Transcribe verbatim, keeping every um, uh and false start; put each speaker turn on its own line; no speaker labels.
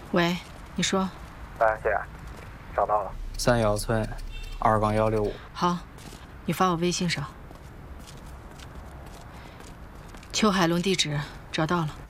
喂，你说。
喂，姐，找到了。
三窑村，二杠幺六五。
好，你发我微信上。邱海龙地址找到了。